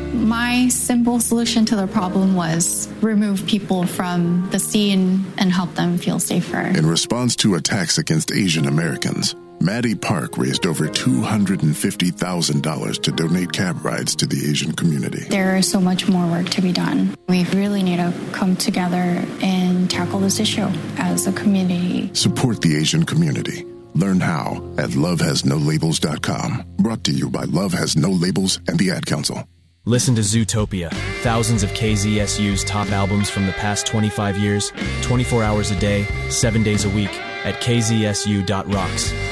My simple solution to the problem was remove people from the scene and help them feel safer. In response to attacks against Asian Americans, Maddie Park raised over $250,000 to donate cab rides to the Asian community. There is so much more work to be done. We really need to come together and tackle this issue as a community. Support the Asian community. Learn how at lovehasnolabels.com. Brought to you by Love Has No Labels and the Ad Council. Listen to Zootopia, thousands of KZSU's top albums from the past 25 years, 24 hours a day, 7 days a week at kzsu.rocks.